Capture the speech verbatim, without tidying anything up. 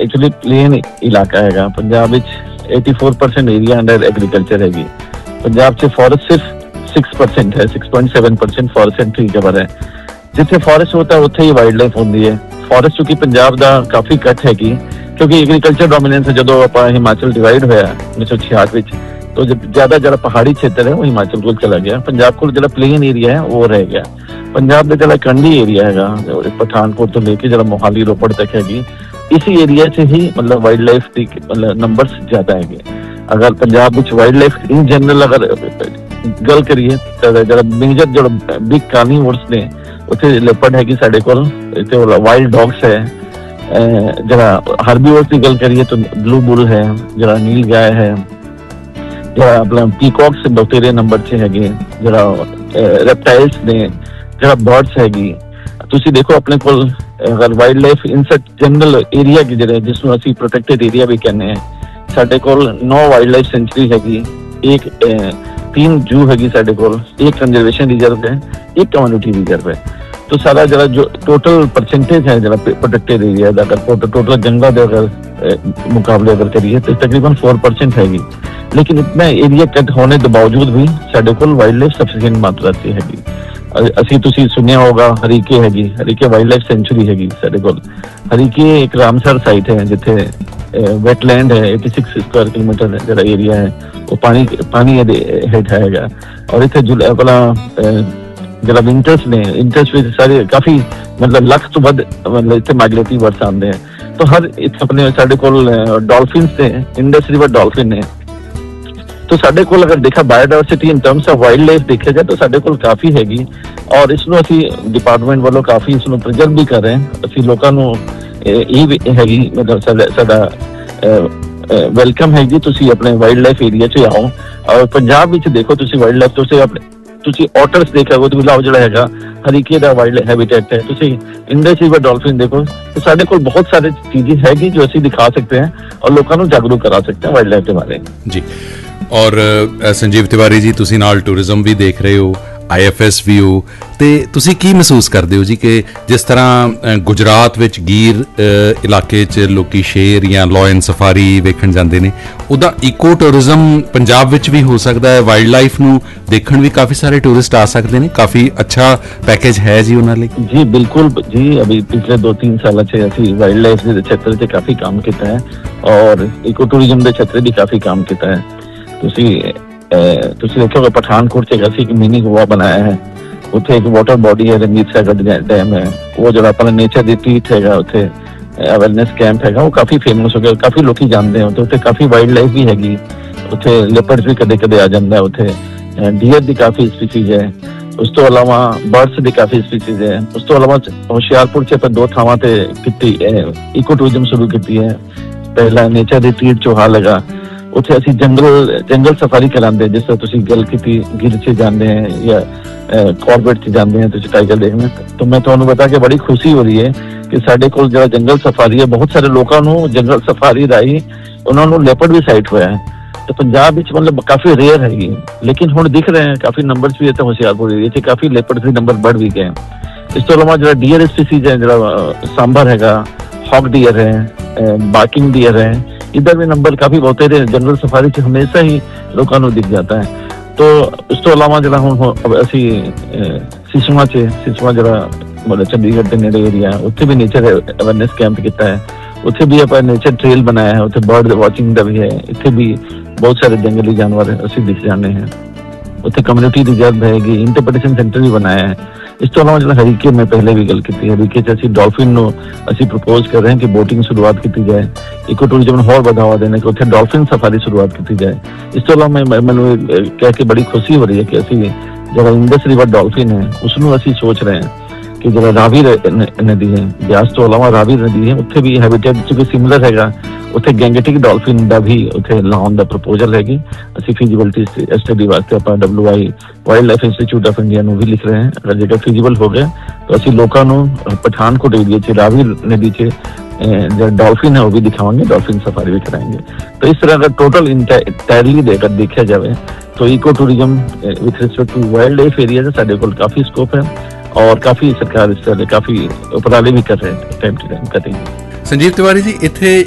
Actually plane इलाका है Punjab eighty four percent area under agriculture हैगी। पंजाब से फॉरेस्ट सिर्फ सिक्स परसेंट है, six point seven percent forest tree cover है। जिथे फॉरेस्ट होता है उत्थे ही वाइल्ड लाइफ होती है। फॉरेस्ट चूंकि पंजाब का काफ़ी कट हैगी, क्योंकि एग्रीकल्चर डोमिनेंस है। जो आप हिमाचल डिवाइड होया उन्नीस सौ छियाठ में, तो ज़्यादा जो पहाड़ी क्षेत्र है वो हिमाचल को चला गया। पंजाब को जो प्लेन एरिया है वो रह गया। पंजाब का जो कंढी एरिया है पठानकोट तो लेके जो मोहाली रोपड़ तक हैगी, इसी एरिया से ही मतलब वाइल्ड लाइफ की मतलब नंबर्स ज़्यादा है। अगर पंजाब में वाइल्ड लाइफ इन जनरल अगर गल करिए तो जो मेजर जो बिग कार्निवोर्स ने उत्थे लेपर्ड हैगी साडे कोल, इत्थे वाइल्ड डॉग्स है। जरा हर्बीवोर्स की गल करिए तो ब्लू बुल है, जरा नील गाय है, जरा अपना पीकॉक्स बहुतेरे नंबर से हैगे, जरा रेप्टाइल्स ने, जरा बर्ड्स हैगी। तुसी देखो अपने कोल अगर wild life INSAT general area की जगह जिसमें असी प्रोटेक्टेड एरिया भी कहने हैं, साडे कोल नौ वाइल्ड लाइफ सेंचुरी हैगी, एक तीन जू हैगी साडे कोल, एक कंजर्वेशन रिजर्व है, एक कम्युनिटी रिजर्व है। तो सारा जरा जो टोटल परसेंटेज है जरा प्रोटेक्टेड एरिया अगर टोटल जंगल के अगर मुकाबले अगर करिए तो तकरीबन फोर परसेंट हैगी। लेकिन इतना एरिया कट होने के बावजूद भी साडे कोल वाइल्ड लाइफ सफिशिएंट मात्रा से हैगी। असी तुसी सुनिया होगा हरीके हैगी, हरीके वाइल्ड लाइफ सेंचुरी हैगी साडे कोल। हरीके एक रामसर साइट है जिथे वेटलैंड है, एटी सिक्स स्क्वायर किलोमीटर जरा एरिया है, वो पानी पानी हेठ हैगा। और इतने जुल अपना जरा विंटर्स ने इंटर्स में सारे काफी मतलब लख तो बद मतलब इतने माइग्रेटरी बर्ड्स आते हैं। तो हर इतने अपने साडे कोल डॉल्फिन से इंडस रिवर डॉल्फिन है। तो साडे कोल अगर देखा biodiversity in terms of wild life देखा जाए तो साडे कोल काफी हैगी। और इसनों असी डिपार्टमेंट वालों काफी इसनों प्रिजर्व भी कर रहे हैं। असी लोगों को ये हैगी मतलब साडा वेलकम हैगी, तुसी अपने वाइल्ड लाइफ एरिया च आओ। और पंजाब विच देखो तुसी वाइल्ड लाइफ तुसी अपने तुसी ऑटर्स देखा वो तो लाओ जड़ा हैगा हरीके दा वाइल्ड हैबिटेट है। तुसी इंडस रिवर डॉल्फिन देखो। तो साडे कोल बहुत सारी चीजें हैगी जो असी दिखा सकते हैं और लोगों को जागरूक करा सकते हैं वाइल्ड लाइफ के बारे में जी। और संजीव तिवारी जी तुसी नाल टूरिज्म भी देख रहे हो, आई एफ एस भी हो, तो तुसी की महसूस करते हो जी कि जिस तरह गुजरात विच गिर इलाके च लोकी शेर या लॉयन सफारी वेखण जाते हैं, उदा इको टूरिज्म पंजाब विच भी हो सकता है? वाइल्ड लाइफ नूं देखण भी काफ़ी सारे टूरिस्ट आ सकते हैं, काफ़ी अच्छा पैकेज है जी उन्हां लई? जी बिल्कुल जी। अभी पिछले दो तीन साल से असी वाइल्ड लाइफ के क्षेत्र से काफ़ी काम किया है और इको टूरिज्म के क्षेत्र भी काफ़ी काम किया है। तुसी तुसी देखोगे पठानकोट से एक मिनी गोवा बनाया है, उत्थे एक वाटर बॉडी है रंजीत सागर डैम है, वो जो अपना नेचर दी ट्रीट हैगा, उत्थे अवेयरनेस कैंप हैगा, वो काफी फेमस हो गया, काफी लोग जानते हैं। तो उत्थे काफी वाइल्ड लाइफ भी हैगी, उत्थे लेपर्ड्स भी कदे कदे आ जाता है, उत्थे डियर की काफी स्पीसीज है, उस तो अलावा बर्ड्स की काफी स्पीसीज है। उस तो अलावा होशियारपुर से दो थावां ते कीती इको टूरिज्म शुरू की है। पहला नेचर दी ट्रीट चौहा लगा, उत्थे असी जंगल जंगल सफारी कराते हैं, जिस तरह तुसी गल की गिर से जाते हैं या कॉर्बेट से जाते हैं तुसी टाइगर देखने। तो मैं तुहानू बता के बड़ी खुशी हो रही है कि साडे कोल जो जंगल सफारी है, बहुत सारे लोगों को जंगल सफारी राही उन्होंने लेपर्ड भी साइट होया है। तो पंजाब विच मतलब काफी रेयर हैगी, लेकिन हुण दिख रहे हैं काफी नंबर्स भी इतने होशियारपुर एरिया से काफी लेपर्ड के नंबर बढ़ भी गए हैं। इस तो अलावा जो डियर स्पीसीज है, जो सांबर हैगा, हॉक डियर है, बार्किंग डियर है, इधर भी नंबर काफी बहुत है। जनरल सफारी से हमेशा ही लोगों को दिख जाता है। तो उस तो अलावा जरा हम असी सिसुआ से सिसुआ जरा मतलब चंडीगढ़ के नेड़े एरिया उत्थे भी नेचर अवेयरनेस कैंप किया है, उत्थे भी आप नेचर ट्रेल बनाया है, उत्थे बर्ड वॉचिंग का भी है। इतने भी बहुत सारे जंगली जानवर असी दिख जाने हैं। उत्थे कम्युनिटी रिजर्व हैगी, इंटरप्रिटेशन सेंटर भी बनाया है। इस तो अलावा जो हरीके में पहले भी गल की हरीके से डॉल्फिन असी प्रपोज कर रहे हैं कि बोटिंग शुरुआत की जाए, इको टूरिज्म होर बढ़ावा देने कि उत्थे डॉल्फिन सफारी शुरुआत की जाए। इस तो अलावा मैं मैनू कह के बड़ी खुशी हो रही है कि असी जो इंडस रिवर डॉल्फिन है उसनों असी सोच रहे हैं कि जो रावी नदी है, ब्यास तो अलावा रावी नदी है, उत्थे भी हैबिटेट चूंकि सिमिलर हैगा, उत्थे गैंगेटिक डॉल्फिन का भी उत्थे लाने का प्रपोजल हैगी। असी फिजिबिलिटी स्टडी वास्ते आप W I wild life institute of India भी लिख रहे हैं। अगर जगह फिजिबल हो गया तो असी लोगों को पठानकोट एरिया से रावी नदी से जो डॉल्फिन है वो भी दिखाएंगे, डॉल्फिन सफारी भी कराएंगे। तो इस तरह अगर टोटल इंटायरली देकर देखा जाए तो eco tourism with respect to wild life area से साडे कोल काफी स्कोप है और काफी सरकार इस तरह काफी उपराले भी कर रहे हैं टाइम टू टाइम कर रही है। संजीव तिवारी जी, इत्थे